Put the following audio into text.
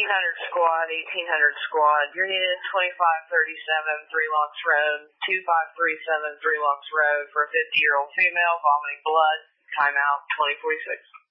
squad, 1800 squad. You're needed 2537 Three Locks Road, 2537 Three Locks Road for a 50-year-old female vomiting blood. Timeout 2046.